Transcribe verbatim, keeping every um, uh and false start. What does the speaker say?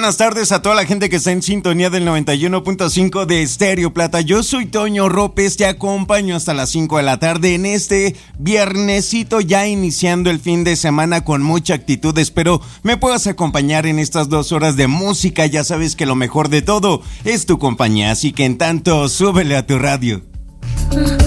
buenas tardes a toda la gente que está en sintonía del noventa y uno punto cinco de Estéreo Plata. Yo soy Toño Ropes, te acompaño hasta las cinco de la tarde en este viernesito, ya iniciando el fin de semana con mucha actitud. Espero me puedas acompañar en estas dos horas de música. Ya sabes que lo mejor de todo es tu compañía, así que en tanto, súbele a tu radio.